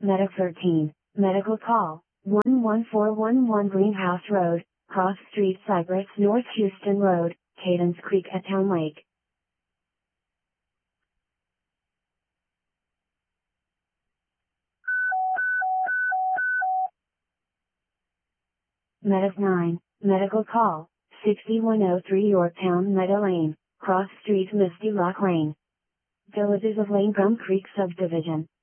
Medic 13, medical call, 11411 Greenhouse Road, Cross Street Cypress North Houston Road, Cadence Creek at Town Lake. Medic 9, medical call, 6103 Yorktown Meadow Lane, Cross Street Misty Lock Lane. Villages of Lane Gum Creek Subdivision.